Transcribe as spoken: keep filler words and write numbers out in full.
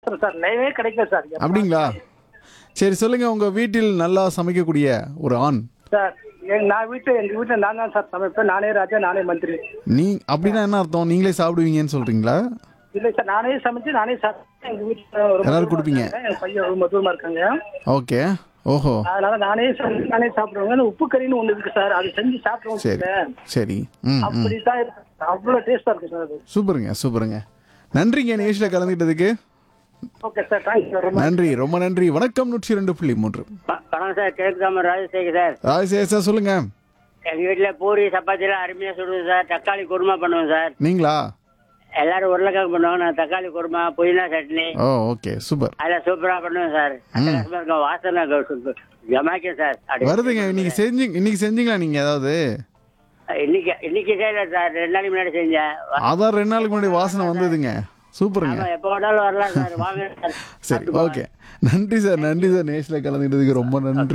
பேசுறேன் சார். லைவே கிடைக்கல சார். அப்படிங்களா? சரி சொல்லுங்க, உங்க வீட்டில் நல்லா சமைக்கக்கூடிய ஒரு ஆண். சார் எங்க நான் வீட்டு எங்க வீட்டுல நான் தான் சார் சமைப்பேன். நானே ராஜா, நானே மந்திரி. நீ அப்படின்னா என்ன அர்த்தம்? நீங்களே சாப்பிடுவீங்கன்னு சொல்றீங்களா? இல்லை சார், நானே சமைச்சு நானே சாப்பிட்டேன். எங்க வீட்டுல ரொம்ப எல்லாரும் தூரமா கொடுப்பீங்க. இருக்காங்க. என் பையன் ரொம்ப தூரமா இருக்காங்க. ஓகே. ஓஹோ. அதனால நானே சமைச்சு நானே சாப்பிடுவாங்க. இந்த உப்பு கறின்னு ஒண்ணு இருக்கு சார், அது செஞ்சு சாப்பிடுவோம் சரி சார். சரி. ம் ம். அப்படித்தான் இருக்கு. அவ்வளவு டேஸ்டா இருக்கு சார் அது. சூப்பருங்க சூப்பருங்க. நன்றிங்க நிகழ்ச்சியில் கலந்துக்கிட்டதுக்கு. Okay sir, thanks sir. ரொம்ப நன்றி, ரொம்ப நன்றி. வணக்கம். நூற்றி ரெண்டு புள்ளி மூன்று. வணக்கம் சார், கிழக்கு தாமர் ராஜசேகர் சார். ராஜசேகர் சார் சொல்லுங்க. எங்கள் வீட்டில் பூரி சப்பாத்திலாம் அருமையாக சுடுவோம் சார். தக்காளி குருமா பண்ணுவோம் சார். நீங்களா? எல்லாரும் உருளைக்கிழங்கு பண்ணுவாங்க, நான் தக்காளி குருமா புதினா சட்னி ஓ ஓகே சூப்பர். அதெல்லாம் சூப்பராக பண்ணுவேன் சார். அட்டகாசமா இருக்கும், வாசனை ஜமாக்கேன் சார். அப்படி வருதுங்க. இன்னைக்கு செஞ்சு இன்னைக்கு செஞ்சீங்களா நீங்க ஏதாவது? இன்னைக்கு இன்னைக்கு செய்யல சார், ரெண்டு நாளைக்கு முன்னாடி செஞ்சேன். அதான் ரெண்டு நாளுக்கு முன்னாடி வாசனை வந்ததுங்க. சூப்பருங்க. ஆமா, எப்போ வேணாலும் வரலாம் சார், வாங்க சார். சரி ஓகே. நன்றி சார், நன்றி சார். நேஷில் கலந்துக்கிட்டதுக்கு ரொம்ப நன்றி.